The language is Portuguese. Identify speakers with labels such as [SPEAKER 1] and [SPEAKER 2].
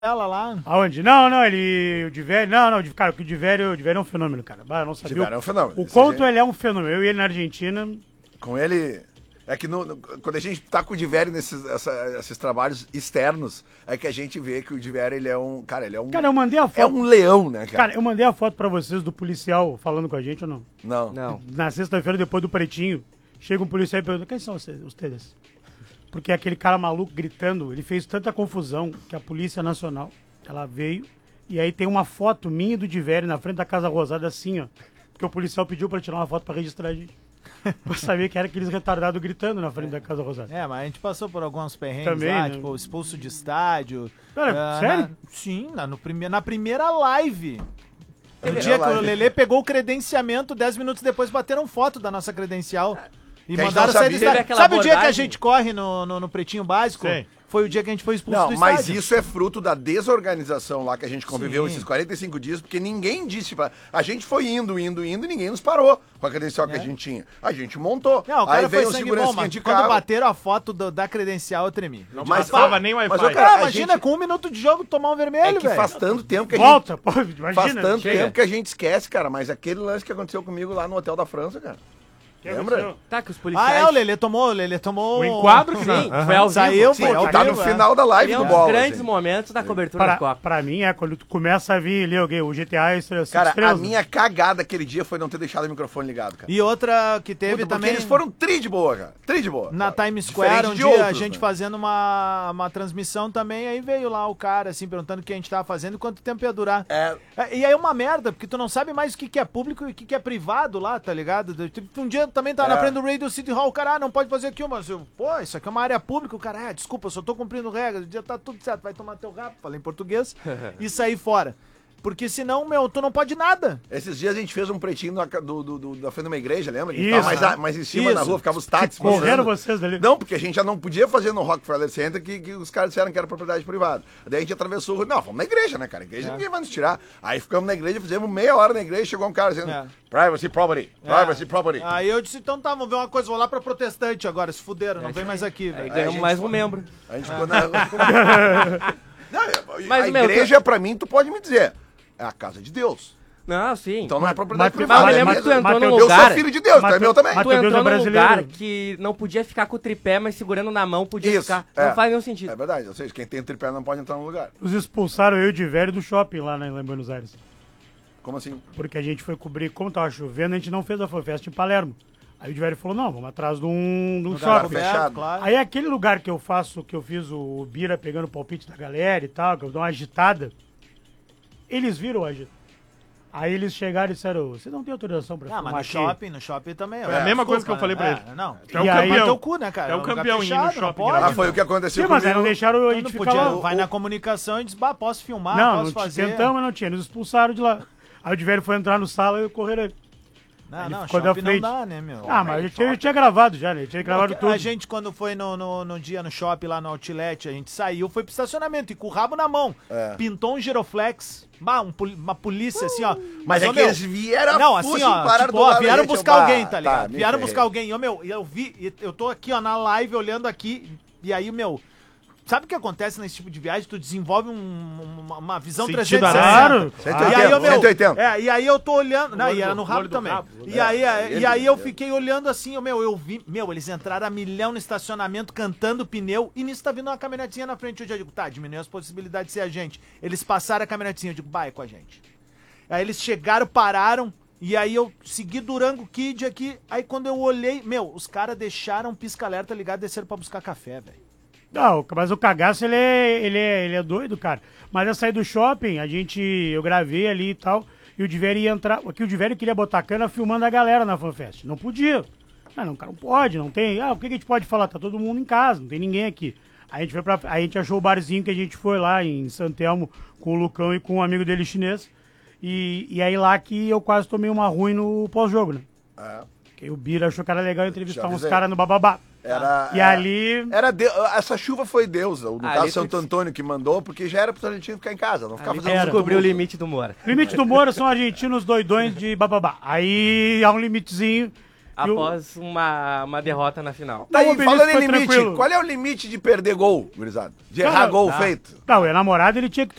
[SPEAKER 1] ela lá.
[SPEAKER 2] Aonde? Não, ele. O Divério. Não, cara, o Divério é um fenômeno, cara. Eu não sabia.
[SPEAKER 3] O Divério é um fenômeno.
[SPEAKER 2] O quanto ele é um fenômeno. Eu e ele na Argentina.
[SPEAKER 3] Com ele. É que quando a gente tá com o Divério nesses trabalhos externos, é que a gente vê que o Divério, ele é um. Cara, ele é um.
[SPEAKER 2] Cara, eu mandei a foto.
[SPEAKER 3] É um leão, né, cara?
[SPEAKER 2] Cara, eu mandei a foto pra vocês do policial falando com a gente ou não?
[SPEAKER 3] Não.
[SPEAKER 2] Na sexta-feira, depois do Pretinho, chega um policial e pergunta: quem são vocês? Porque aquele cara maluco gritando, ele fez tanta confusão que a Polícia Nacional, ela veio, e aí tem uma foto minha e do Divério na frente da Casa Rosada assim, ó. Porque o policial pediu pra tirar uma foto pra registrar a gente. Pra saber que era aqueles retardados gritando na frente da Casa Rosada.
[SPEAKER 1] É, mas a gente passou por alguns perrengues
[SPEAKER 2] também,
[SPEAKER 1] lá,
[SPEAKER 2] né?
[SPEAKER 1] tipo, expulso de estádio.
[SPEAKER 2] Cara, sério?
[SPEAKER 1] Sim, na primeira live. No dia que o Lelê pegou o credenciamento, 10 minutos depois bateram foto da nossa credencial. E
[SPEAKER 3] Que
[SPEAKER 1] mandaram sair do estádio. Sabe o dia que a gente corre no Pretinho Básico?
[SPEAKER 4] Sim.
[SPEAKER 1] Foi o dia que a gente foi expulso do
[SPEAKER 3] Não, mas
[SPEAKER 1] estádio.
[SPEAKER 3] isso é fruto da desorganização lá que a gente conviveu
[SPEAKER 1] Sim.
[SPEAKER 3] esses 45 dias, porque ninguém disse pra... A gente foi indo e ninguém nos parou com a credencial que a gente tinha. A gente montou.
[SPEAKER 1] Não, o cara
[SPEAKER 3] aí veio o
[SPEAKER 1] foi sangue
[SPEAKER 3] segurança
[SPEAKER 1] bom, mas
[SPEAKER 3] de
[SPEAKER 1] quando
[SPEAKER 3] carro.
[SPEAKER 1] bateram a foto da credencial, eu tremi.
[SPEAKER 4] Não
[SPEAKER 3] Mas
[SPEAKER 4] passava nem Wi-Fi.
[SPEAKER 3] mas, ô, cara, a
[SPEAKER 1] Imagina,
[SPEAKER 3] gente-
[SPEAKER 1] com 1 minuto de jogo, tomar um vermelho,
[SPEAKER 3] É que
[SPEAKER 1] velho.
[SPEAKER 3] faz tanto tempo que a
[SPEAKER 2] Volta, pô,
[SPEAKER 3] gente...
[SPEAKER 2] imagina.
[SPEAKER 3] Faz tanto
[SPEAKER 5] chega.
[SPEAKER 3] tempo que a gente esquece, cara, mas aquele lance que aconteceu comigo lá no Hotel da França, cara. Lembra?
[SPEAKER 5] Tá, que os
[SPEAKER 1] Ah,
[SPEAKER 5] policiais...
[SPEAKER 1] o Lelê tomou...
[SPEAKER 4] O enquadro que
[SPEAKER 5] Sim,
[SPEAKER 4] não.
[SPEAKER 5] foi ao vivo.
[SPEAKER 1] Saiu,
[SPEAKER 3] Sim,
[SPEAKER 1] foi ao
[SPEAKER 3] tá no
[SPEAKER 1] vivo,
[SPEAKER 3] final da live
[SPEAKER 5] E é
[SPEAKER 3] do
[SPEAKER 5] um
[SPEAKER 3] bola.
[SPEAKER 5] dos grandes
[SPEAKER 3] assim.
[SPEAKER 5] momentos da cobertura da Copa.
[SPEAKER 2] Pra mim, quando tu começa a vir ali alguém, o GTA Extra,
[SPEAKER 3] Cara,
[SPEAKER 2] estrelas,
[SPEAKER 3] a minha cagada aquele dia foi não ter deixado o microfone ligado, cara.
[SPEAKER 1] E outra que teve
[SPEAKER 3] Puta, porque
[SPEAKER 1] também...
[SPEAKER 3] eles foram tri de boa, cara. Tri de boa.
[SPEAKER 1] Na
[SPEAKER 3] sabe?
[SPEAKER 1] Times Square,
[SPEAKER 3] Diferente
[SPEAKER 1] um
[SPEAKER 3] de
[SPEAKER 1] dia a
[SPEAKER 3] outros,
[SPEAKER 1] gente
[SPEAKER 3] né?
[SPEAKER 1] fazendo uma transmissão também, aí veio lá o cara, assim, perguntando o que a gente tava fazendo e quanto tempo ia durar. E aí é uma merda, porque tu não sabe mais o que é público e o que é privado lá, tá ligado? Um dia eu também tava na frente do Radio City Hall, o cara, não pode fazer aqui, mas eu, pô, isso aqui é uma área pública, o cara, desculpa, eu só tô cumprindo regras, o dia tá tudo certo, vai tomar teu rabo, falei em português, e sair fora. Porque senão, tu não pode nada.
[SPEAKER 3] Esses dias a gente fez um pretinho da frente de uma igreja, lembra? Que
[SPEAKER 2] Isso.
[SPEAKER 3] ficava mais em cima na
[SPEAKER 1] Isso.
[SPEAKER 3] rua, ficava os táxis.
[SPEAKER 2] correram
[SPEAKER 3] mostrando.
[SPEAKER 2] vocês dali.
[SPEAKER 3] Não, porque a gente já não podia fazer no Rockefeller Center que os caras disseram que era propriedade privada. Daí a gente atravessou a rua. Não, vamos na igreja, né, cara? Igreja ninguém vai nos tirar. Aí ficamos na igreja, fizemos meia hora na igreja, chegou um cara dizendo privacy property, privacy property.
[SPEAKER 1] Aí eu disse, então tá, vamos ver uma coisa, vou lá pra protestante agora, se fuderam, não vem mais aqui,
[SPEAKER 5] Aí
[SPEAKER 1] velho.
[SPEAKER 5] ganhamos mais um membro.
[SPEAKER 3] A gente ficou na... Não,
[SPEAKER 5] Mas,
[SPEAKER 3] a
[SPEAKER 5] meu,
[SPEAKER 3] igreja, pra mim, tu pode me dizer, é a casa de Deus.
[SPEAKER 5] Não, sim.
[SPEAKER 3] Então não é propriedade
[SPEAKER 2] mas-
[SPEAKER 3] privada.
[SPEAKER 5] mas
[SPEAKER 3] é
[SPEAKER 5] lembra
[SPEAKER 3] minha-
[SPEAKER 5] que tu entrou num
[SPEAKER 3] Eu
[SPEAKER 5] lugar-
[SPEAKER 3] sou filho de Deus, então é meu também.
[SPEAKER 2] mas-
[SPEAKER 5] Tu
[SPEAKER 2] Deus é
[SPEAKER 5] entrou num
[SPEAKER 2] brasileiro.
[SPEAKER 5] lugar que não podia ficar com o tripé, mas segurando na mão podia
[SPEAKER 3] Isso,
[SPEAKER 5] ficar.
[SPEAKER 3] é.
[SPEAKER 5] Não faz nenhum sentido.
[SPEAKER 3] É verdade, ou seja, quem tem tripé não pode entrar no lugar.
[SPEAKER 2] Os expulsaram eu e o Divério do shopping lá, em Buenos Aires.
[SPEAKER 3] Como assim?
[SPEAKER 2] Porque a gente foi cobrir, como tava chovendo, a gente não fez a FanFest em Palermo. Aí o Divério falou, não, vamos atrás de um
[SPEAKER 3] Lugar
[SPEAKER 2] shopping.
[SPEAKER 3] fechado.
[SPEAKER 1] Claro.
[SPEAKER 2] Aí aquele lugar que eu fiz o Bira pegando o palpite da galera e tal, que eu dou uma agitada, eles viram a agita. Aí eles chegaram e disseram, você não tem autorização pra
[SPEAKER 1] Ah,
[SPEAKER 2] filmar
[SPEAKER 1] mas
[SPEAKER 2] aqui?
[SPEAKER 1] no shopping também.
[SPEAKER 4] É a mesma coisa que eu falei pra ele.
[SPEAKER 1] Não,
[SPEAKER 4] Tu é o
[SPEAKER 2] E aí-
[SPEAKER 4] campeão.
[SPEAKER 1] teu cu, né, cara?
[SPEAKER 4] É o
[SPEAKER 1] lugar
[SPEAKER 4] campeão indo no
[SPEAKER 1] fechado, não
[SPEAKER 4] shopping
[SPEAKER 1] pode.
[SPEAKER 4] gravar.
[SPEAKER 3] Ah, foi o que aconteceu
[SPEAKER 2] Sim, mas aí não
[SPEAKER 3] comigo.
[SPEAKER 2] deixaram a
[SPEAKER 1] Eu
[SPEAKER 2] gente
[SPEAKER 1] não
[SPEAKER 2] ficar
[SPEAKER 1] podia,
[SPEAKER 2] lá.
[SPEAKER 1] vai na comunicação e diz, posso filmar,
[SPEAKER 2] Não,
[SPEAKER 1] posso
[SPEAKER 2] não
[SPEAKER 1] fazer.
[SPEAKER 2] tentamos, mas não tinha. Eles expulsaram de lá. Aí o Divério foi entrar no sala e correram aí.
[SPEAKER 1] Não,
[SPEAKER 2] Ele
[SPEAKER 1] não,
[SPEAKER 2] ficou da
[SPEAKER 1] shopping não
[SPEAKER 2] frente.
[SPEAKER 1] dá, né, meu?
[SPEAKER 2] Ah, mas eu tinha gravado já, né? Eu tinha gravado tudo.
[SPEAKER 1] A gente, quando foi no dia no shopping, lá no Outlet, a gente saiu, foi pro estacionamento e com o rabo na mão. Pintou um giroflex, uma polícia, assim, ó.
[SPEAKER 3] Mas
[SPEAKER 1] ô,
[SPEAKER 3] é que
[SPEAKER 1] meu,
[SPEAKER 3] eles vieram
[SPEAKER 1] Não,
[SPEAKER 3] a
[SPEAKER 1] assim,
[SPEAKER 3] fuça e
[SPEAKER 1] ó,
[SPEAKER 3] pararam
[SPEAKER 1] tipo,
[SPEAKER 3] do
[SPEAKER 1] ó,
[SPEAKER 3] lado da
[SPEAKER 1] vieram
[SPEAKER 3] gente,
[SPEAKER 1] buscar
[SPEAKER 3] bah,
[SPEAKER 1] alguém, tá ligado?
[SPEAKER 3] me
[SPEAKER 1] Vieram
[SPEAKER 3] ferrei.
[SPEAKER 1] buscar alguém. Eu vi, eu tô aqui, ó, na live, olhando aqui, e aí, meu... Sabe o que acontece nesse tipo de viagem? Tu desenvolve uma visão
[SPEAKER 4] Sentido
[SPEAKER 1] 360.
[SPEAKER 2] Claro.
[SPEAKER 3] 180,
[SPEAKER 1] E aí, eu, meu,
[SPEAKER 3] 180.
[SPEAKER 1] E aí eu tô olhando. Não,
[SPEAKER 4] olho
[SPEAKER 1] e era
[SPEAKER 4] do-
[SPEAKER 1] no
[SPEAKER 4] olho
[SPEAKER 1] rabo
[SPEAKER 4] do
[SPEAKER 1] também.
[SPEAKER 4] rabo.
[SPEAKER 1] E aí eu fiquei olhando assim, eu vi, eles entraram a milhão no estacionamento cantando pneu e nisso tá vindo uma caminhonetinha na frente. Eu já digo, tá, diminuiu as possibilidades de ser a gente. Eles passaram a caminhonetinha, eu digo, vai com a gente. Aí eles chegaram, pararam. E aí eu segui Durango Kid aqui. Aí quando eu olhei, os caras deixaram o pisca-alerta ligado e desceram pra buscar café, velho.
[SPEAKER 2] Não, mas o cagaço, ele é doido, cara. Mas eu saí do shopping, eu gravei ali e tal, e o Divério ia entrar, porque o Divério queria botar a câmera filmando a galera na FanFest. Não podia. Não, cara, não pode, não tem. O que a gente pode falar? Tá todo mundo em casa, não tem ninguém aqui. Aí a gente achou o barzinho que a gente foi lá em Santelmo com o Lucão e com um amigo dele chinês. E aí lá que eu quase tomei uma ruim no pós-jogo, né? Que o Bira achou que era legal entrevistar uns caras no bababá. Ali...
[SPEAKER 3] Essa chuva foi Deus, no caso
[SPEAKER 5] Ali
[SPEAKER 3] Santo Antônio que mandou, porque já era pro Argentino ficar em casa, não ficar fazendo
[SPEAKER 5] Descobriu o limite do Moura.
[SPEAKER 2] O limite do Moura são argentinos doidões de bababá. Aí há um limitezinho
[SPEAKER 5] Após uma derrota na final.
[SPEAKER 3] Tá aí,
[SPEAKER 2] O Benício
[SPEAKER 3] falando em
[SPEAKER 2] foi
[SPEAKER 3] limite,
[SPEAKER 2] tranquilo.
[SPEAKER 3] qual é o limite de perder gol, gurizada? De errar gol feito?
[SPEAKER 2] Não, o namorado ele tinha que